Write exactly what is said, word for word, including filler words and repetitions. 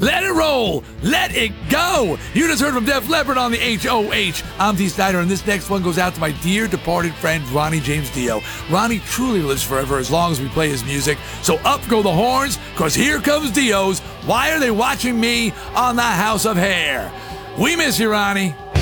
Let it roll. Let it go. You just heard from Def Leppard on the H O H. I'm Dee Snider, and this next one goes out to my dear departed friend, Ronnie James Dio. Ronnie truly lives forever as long as we play his music. So up go the horns, because here comes Dio's Why Are They Watching Me on the House of Hair? We miss you, Ronnie.